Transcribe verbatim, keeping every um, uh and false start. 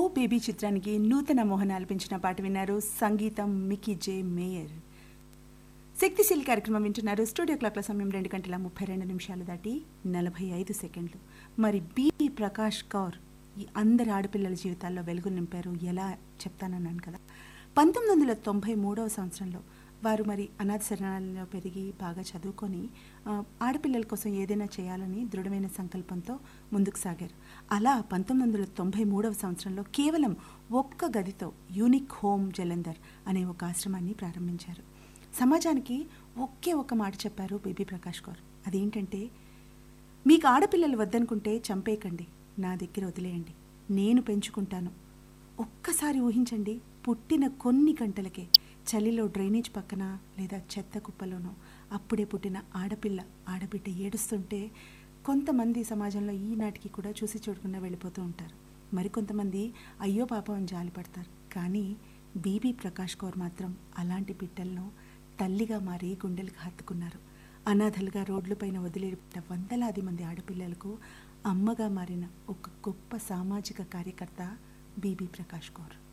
Baby చిత్రానికి నూతన మోహన్ ఆలపించిన పాట విన్నారు. సంగీతం మికీ జే మేయర్. శక్తిశీల్ కార్యక్రమం వింటున్నారు. స్టూడియో క్లాక్ల సమయం రెండు గంటల ముప్పై రెండు నిమిషాలు దాటి నలభై ఐదు సెకండ్లు. మరి బీబీ ప్రకాష్ కౌర్ ఈ అందరి ఆడపిల్లల జీవితాల్లో వెలుగు నింపారు. ఎలా చెప్తానన్నాను కదా. పంతొమ్మిది వందల తొంభై మూడవ సంవత్సరంలో వారు మరి అనాథ శరణాలయంలో పెరిగి బాగా చదువుకొని ఆడపిల్లల కోసం ఏదైనా చేయాలని దృఢమైన సంకల్పంతో ముందుకు సాగారు. అలా పంతొమ్మిది వందల తొంభై మూడవ సంవత్సరంలో కేవలం ఒక్క గదితో యూనిక్ హోమ్ జలంధర్ అనే ఒక ఆశ్రమాన్ని ప్రారంభించారు. సమాజానికి ఒకే ఒక మాట చెప్పారు బేబీ ప్రకాష్ కౌర్. అదేంటంటే, మీకు ఆడపిల్లలు వద్దనుకుంటే చంపేయకండి, నా దగ్గర వదిలేయండి, నేను పెంచుకుంటాను. ఒక్కసారి ఊహించండి, పుట్టిన కొన్ని గంటలకే చలిలో డ్రైనేజ్ పక్కన లేదా చెత్త కుప్పలోనో అప్పుడే పుట్టిన ఆడపిల్ల ఆడబిడ్డ ఏడుస్తుంటే కొంతమంది సమాజంలో ఈనాటికి కూడా చూసి చూడకుండా వెళ్ళిపోతూ ఉంటారు. మరికొంతమంది అయ్యో పాపం అని జాలిపడతారు. కానీ బీబీ ప్రకాష్ కౌర్ మాత్రం అలాంటి బిడ్డలను తల్లిగా మారి గుండెలకు హత్తుకున్నారు. అనాథలుగా రోడ్లపైన వదిలేట వందలాది మంది ఆడపిల్లలకు అమ్మగా మారిన ఒక గొప్ప సామాజిక కార్యకర్త బీబీ ప్రకాష్ కౌర్.